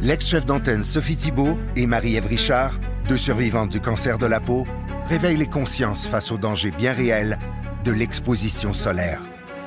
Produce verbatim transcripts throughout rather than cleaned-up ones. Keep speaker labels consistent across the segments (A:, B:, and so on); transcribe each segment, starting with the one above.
A: L'ex-chef d'antenne Sophie Thibault et Marie-Ève Richard, deux survivantes du cancer de la peau, réveillent les consciences face aux dangers bien réels de l'exposition solaire.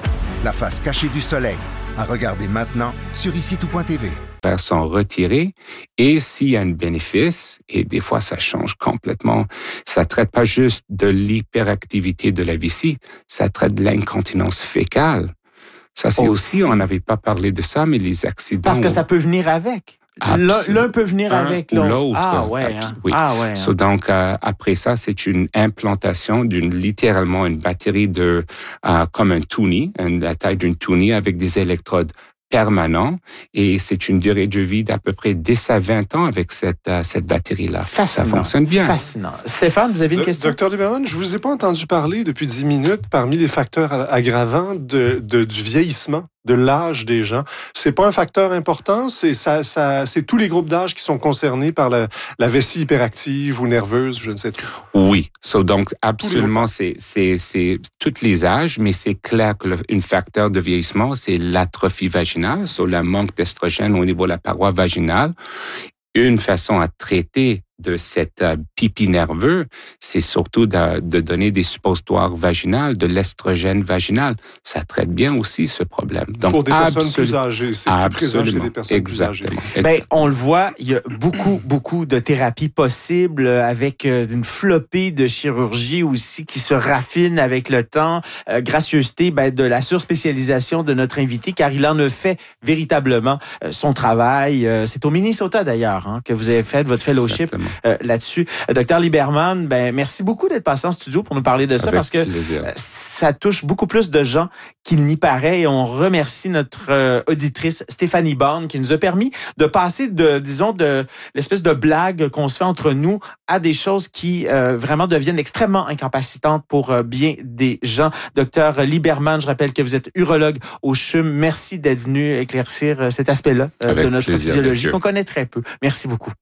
A: La face cachée du soleil, à regarder maintenant sur ici tout point t v.
B: Sont retirés et s'il y a un bénéfice, et des fois ça change complètement, ça traite pas juste de l'hyperactivité de la vessie, ça traite de l'incontinence fécale. Ça c'est aussi, aussi on n'avait pas parlé de ça, mais les accidents...
C: Parce que ça peut venir avec. L'un, l'un peut venir
B: un
C: avec l'autre.
B: l'autre.
C: Ah ouais. Hein.
B: Oui.
C: Ah ouais.
B: So,
C: hein.
B: Donc euh, après ça, c'est une implantation d'une littéralement une batterie de euh, comme un toonie, la taille d'une toonie avec des électrodes permanent et c'est une durée de vie d'à peu près dix à vingt ans avec cette, euh, cette batterie-là.
C: Fascinant.
B: Ça fonctionne bien.
C: Fascinant. Stéphane, vous avez une
D: Do-
C: question?
D: Docteur Lieberman, je vous ai pas entendu parler depuis dix minutes parmi les facteurs aggravants de, de, du vieillissement, de l'âge des gens. C'est pas un facteur important, c'est, ça, ça, c'est tous les groupes d'âge qui sont concernés par la, la vessie hyperactive ou nerveuse, je ne sais trop.
B: Oui. So, donc, absolument, c'est, c'est, c'est tous les âges, mais c'est clair que le, un facteur de vieillissement, c'est l'atrophie vaginale, so, le manque d'estrogène au niveau de la paroi vaginale. Une façon à traiter de cette euh, pipi nerveux, c'est surtout de, de donner des suppositoires vaginales, de l'estrogène vaginal. Ça traite bien aussi ce problème. Donc,
D: pour des personnes
B: absolu-
D: plus âgées, c'est plus présent chez des personnes
B: Exactement.
D: plus âgées.
C: Ben, on le voit, il y a beaucoup, beaucoup de thérapies possibles avec euh, une flopée de chirurgie aussi qui se raffine avec le temps. Euh, gracieuseté ben, de la surspécialisation de notre invité, car il en a fait véritablement euh, son travail. Euh, c'est au Minnesota d'ailleurs hein, que vous avez fait votre fellowship.
B: Exactement.
C: Euh, là-dessus. Euh, Docteur Lieberman, ben merci beaucoup d'être passé en studio pour nous parler de ça
B: Avec
C: parce que
B: plaisir.
C: euh, ça touche beaucoup plus de gens qu'il n'y paraît et on remercie notre euh, auditrice Stéphanie Borne qui nous a permis de passer de, disons, de l'espèce de blague qu'on se fait entre nous à des choses qui euh, vraiment deviennent extrêmement incapacitantes pour euh, bien des gens. Docteur Lieberman, je rappelle que vous êtes urologue au C H U M. Merci d'être venu éclaircir euh, cet aspect-là euh, de notre
B: plaisir,
C: physiologie
B: monsieur.
C: qu'on connaît très peu. Merci beaucoup.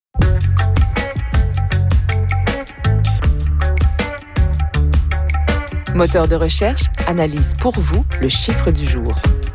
E: Moteur de recherche analyse pour vous le chiffre du jour.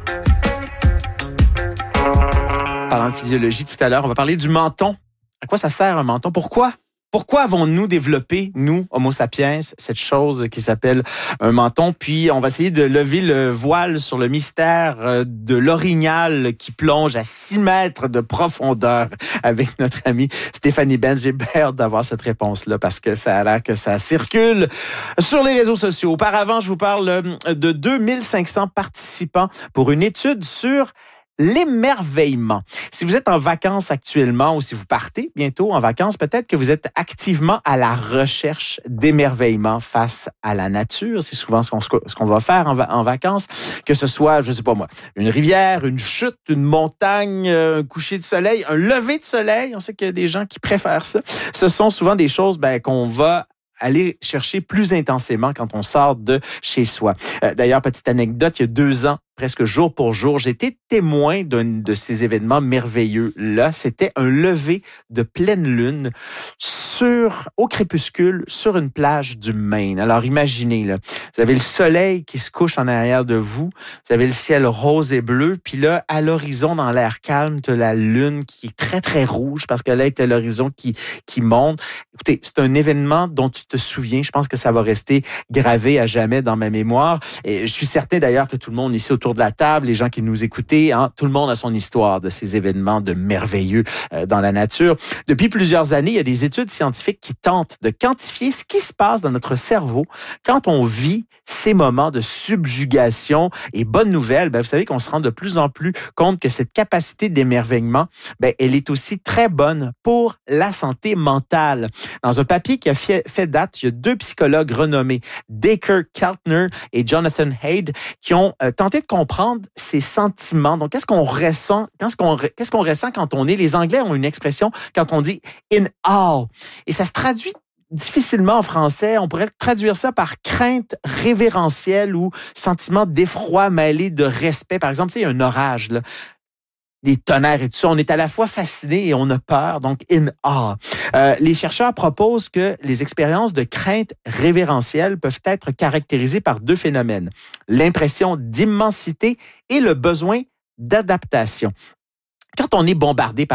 C: Parlant de physiologie tout à l'heure, on va parler du menton. À quoi ça sert un menton? Pourquoi? Pourquoi avons-nous développé, nous, Homo sapiens, cette chose qui s'appelle un menton? Puis, on va essayer de lever le voile sur le mystère de l'orignal qui plonge à six mètres de profondeur avec notre amie Stéphanie Benz. J'ai hâte d'avoir cette réponse-là parce que ça a l'air que ça circule sur les réseaux sociaux. Auparavant, je vous parle de deux mille cinq cents participants pour une étude sur l'émerveillement. Si vous êtes en vacances actuellement ou si vous partez bientôt en vacances, peut-être que vous êtes activement à la recherche d'émerveillement face à la nature. C'est souvent ce qu'on, ce qu'on va faire en, va, en vacances, que ce soit, je sais pas moi, une rivière, une chute, une montagne, un coucher de soleil, un lever de soleil. On sait qu'il y a des gens qui préfèrent ça. Ce sont souvent des choses ben, qu'on va aller chercher plus intensément quand on sort de chez soi. Euh, d'ailleurs, petite anecdote, il y a deux ans, presque jour pour jour, j'ai été témoin d'un de ces événements merveilleux-là. C'était un lever de pleine lune sur, au crépuscule sur une plage du Maine. Alors imaginez, là, vous avez le soleil qui se couche en arrière de vous, vous avez le ciel rose et bleu, puis là, à l'horizon, dans l'air calme, tu as la lune qui est très, très rouge parce que là, tu as l'horizon qui, qui monte. Écoutez, c'est un événement dont tu te souviens. Je pense que ça va rester gravé à jamais dans ma mémoire. Et je suis certain d'ailleurs que tout le monde ici autour de la table, les gens qui nous écoutaient, hein, tout le monde a son histoire de ces événements de merveilleux euh, dans la nature. Depuis plusieurs années, il y a des études scientifiques qui tentent de quantifier ce qui se passe dans notre cerveau quand on vit ces moments de subjugation. Et bonne nouvelle, ben, vous savez qu'on se rend de plus en plus compte que cette capacité d'émerveillement, ben, elle est aussi très bonne pour la santé mentale. Dans un papier qui a fait, fait date, il y a deux psychologues renommés, Dacre Keltner et Jonathan Haidt, qui ont euh, tenté de comprendre ces sentiments. Donc, qu'est-ce qu'on ressent, qu'est-ce qu'on, qu'est-ce qu'on ressent quand on est, les Anglais ont une expression quand on dit in awe. Et ça se traduit difficilement en français. On pourrait traduire ça par crainte révérentielle ou sentiment d'effroi mêlé de respect. Par exemple, tu sais, il y a un orage, là. Des tonnerres et tout ça. On est à la fois fasciné et on a peur, donc in awe. Euh, les chercheurs proposent que les expériences de crainte révérentielle peuvent être caractérisées par deux phénomènes. L'impression d'immensité et le besoin d'adaptation. Quand on est bombardé par